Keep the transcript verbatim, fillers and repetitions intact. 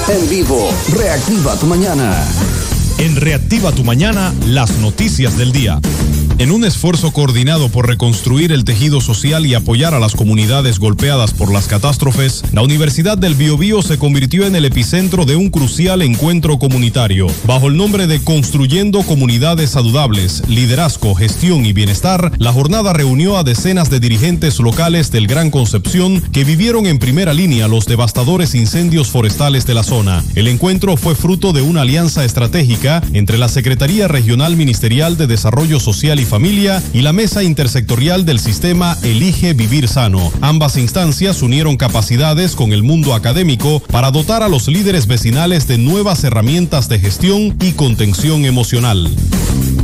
En vivo, reactiva tu mañana. En Reactiva tu Mañana, las noticias del día. En un esfuerzo coordinado por reconstruir el tejido social y apoyar a las comunidades golpeadas por las catástrofes, la Universidad del Biobío se convirtió en el epicentro de un crucial encuentro comunitario. Bajo el nombre de Construyendo Comunidades Saludables, Liderazgo, Gestión y Bienestar, la jornada reunió a decenas de dirigentes locales del Gran Concepción que vivieron en primera línea los devastadores incendios forestales de la zona. El encuentro fue fruto de una alianza estratégica entre la Secretaría Regional Ministerial de Desarrollo Social y Familia y la Mesa Intersectorial del Sistema Elige Vivir Sano. Ambas instancias unieron capacidades con el mundo académico para dotar a los líderes vecinales de nuevas herramientas de gestión y contención emocional.